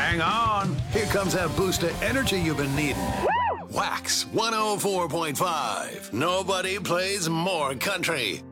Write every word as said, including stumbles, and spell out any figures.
Hang on. Here comes that boost of energy you've been needing. Wax one oh four point five. Nobody plays more country.